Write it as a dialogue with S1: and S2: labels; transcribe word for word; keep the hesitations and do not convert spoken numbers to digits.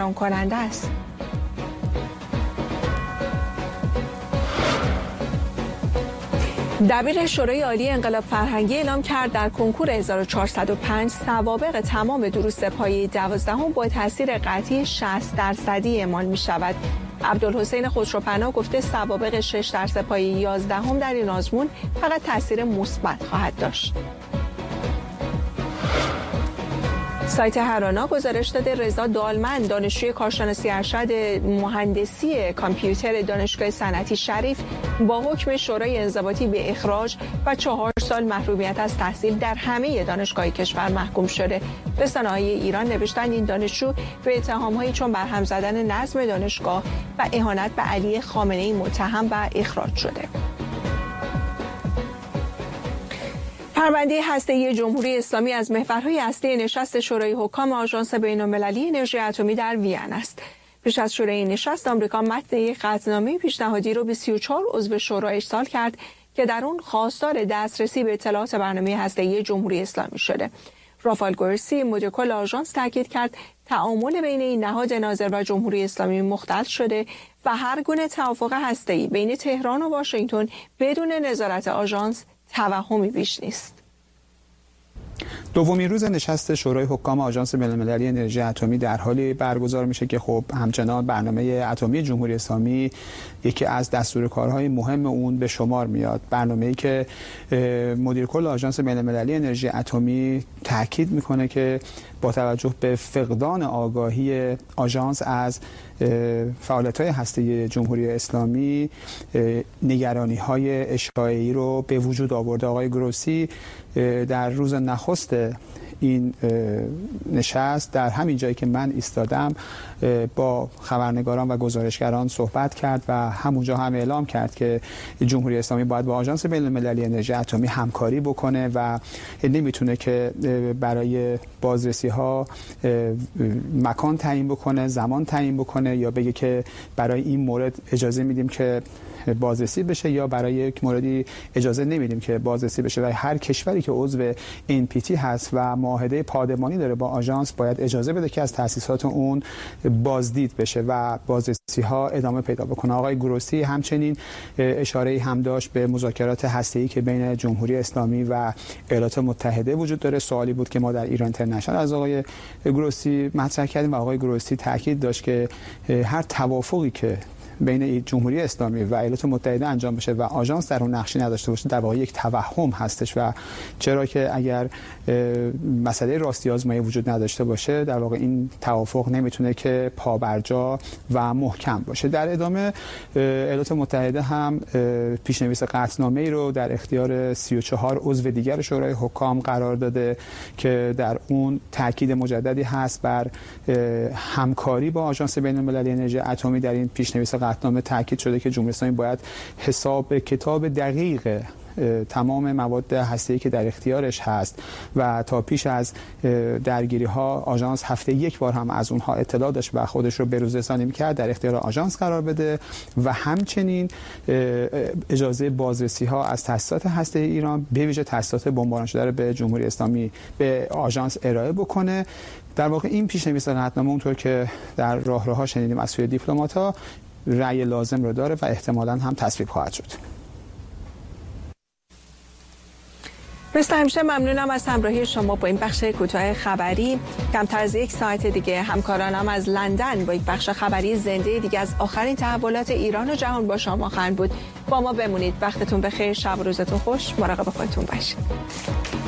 S1: نگران کننده است. دبیر شورای عالی انقلاب فرهنگی اعلام کرد در کنکور هزار و چهارصد و پنج سوابق تمام دروس پایه دوازدهم با تاثیر قطعی شصت درصدی اعمال می شود. عبدالحسین خسروپناه گفته سوابق شش درس پایه یازدهم در این آزمون فقط تاثیر مثبت خواهد داشت. سایت هرانا گزارش داده رضا دالمند دانشجوی کارشناسی ارشد مهندسی کامپیوتر دانشگاه صنعتی شریف با حکم شورای انضباطی به اخراج و چهار سال محرومیت از تحصیل در همه دانشگاه کشور محکوم شده. رسانه‌های ایران نوشتند این دانشجو به اتهام‌هایی چون برهم زدن نظم دانشگاه و اهانت به علی خامنه‌ای متهم و اخراج شده. پرونده هسته‌ای جمهوری اسلامی از محورهای اصلی نشست شورای حکام آژانس بین‌المللی انرژی اتمی در وین است. پیش از شروع این نشست آمریکا متن یک قطعنامه پیشنهادی را به سی و چهار عضو شورا ارسال کرد که در اون خواستار دسترسی به اطلاعات برنامه هسته‌ای جمهوری اسلامی شده. رافائل گروسی مدیر کل آژانس تاکید کرد تعامل بین این نهاد ناظر و جمهوری اسلامی مختل شده و هر گونه توافق هسته‌ای بین تهران و واشنگتن بدون نظارت آژانس توهمی بیش نیست.
S2: دومین روز نشست شورای حکام آژانس بین‌المللی انرژی اتمی در حالی برگزار میشه که خب همچنان برنامه اتمی جمهوری اسلامی یکی از دستورکارهای مهم اون به شمار میاد. برنامه‌ای که مدیر کل آژانس بین‌المللی انرژی اتمی تاکید میکنه که با توجه به فقدان آگاهی آژانس از فعالیت‌های هسته‌ای جمهوری اسلامی نگرانی‌های اشاعه‌ای رو به وجود آورده. آقای گروسی در روز نخست این نشست در همین جایی که من ایستادم با خبرنگاران و گزارشگران صحبت کرد و همونجا هم اعلام کرد که جمهوری اسلامی باید با آژانس بین‌المللی انرژی اتمی همکاری بکنه و نمیتونه که برای بازرسی ها مکان تعیین بکنه، زمان تعیین بکنه یا بگه که برای این مورد اجازه میدیم که بازرسی بشه یا برای یک موردی اجازه نمیدیم که بازرسی بشه و هر کشوری که عضو ان پی تی هست و معاهده پادمانی داره با آژانس باید اجازه بده که از تأسیسات اون بازدید بشه و بازرسی ها ادامه پیدا بکنه. آقای گروسی همچنین اشاره هم داشت به مذاکرات هسته‌ای که بین جمهوری اسلامی و ایالات متحده وجود داره. سوالی بود که ما در ایران اینترنشنال از آقای گروسی مطرح کردیم و آقای گروسی تاکید داشت که هر توافقی که بین جمهوری اسلامی و ایالات متحده انجام بشه و آژانس در اون نقشی نداشته باشه در واقع یک توهم هستش و چرا که اگر مسئله راستی آزمایی وجود نداشته باشه در واقع این توافق نمیتونه که پابرجا و محکم باشه. در ادامه ایالات متحده هم پیشنویس قطعنامه‌ای رو در اختیار سی و چهار عضو دیگر شورای حکام قرار داده که در اون تاکید مجددی هست بر همکاری با آژانس بین‌المللی انرژی اتمی. در این پیشنویس قطعنامه تاکید شده که جمهوری اسلامی باید حساب کتاب دقیق تمام مواد هسته‌ای که در اختیارش هست و تا پیش از درگیری ها آژانس هفته یک بار هم از اونها اطلاع داشت و خودش رو بروزرسانی می‌کرد در اختیار آژانس قرار بده و همچنین اجازه بازرسی ها از تأسیسات هسته‌ای ایران به ویژه تأسیسات بمباران شده رو به جمهوری اسلامی به آژانس ارائه بکنه. در واقع این پیشنویس قطعنامه اونطور که در راهروها شنیدیم از سوی دیپلمات‌ها رأی لازم رو داره و احتمالاً هم تصویب خواهد شد.
S1: مثل همیشه ممنونم از همراهی شما با این بخش کوتاه خبری. کمتر از یک ساعت دیگه همکارانم از لندن با یک بخش خبری زنده دیگه از آخرین تحولات ایران و جهان با شما خواهند بود. با ما بمونید. وقتتون بخیر، شب و روزتون خوش، مراقب خودتون باشید.